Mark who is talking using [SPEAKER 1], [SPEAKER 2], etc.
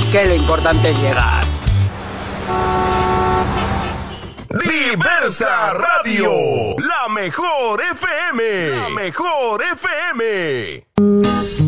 [SPEAKER 1] que lo importante es llegar.
[SPEAKER 2] Diversa Radio, la mejor FM, la mejor FM.